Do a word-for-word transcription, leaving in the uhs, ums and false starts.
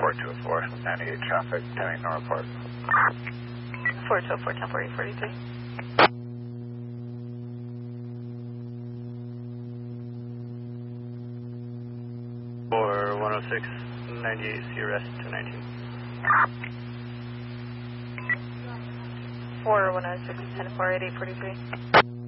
four two four, ninety-eight traffic, ten eight Northport. four two four, ten forty, forty-three. For one oh six, ninety-eight, C R S two nineteen. four one oh six, ten four, eighty-eight, forty-three.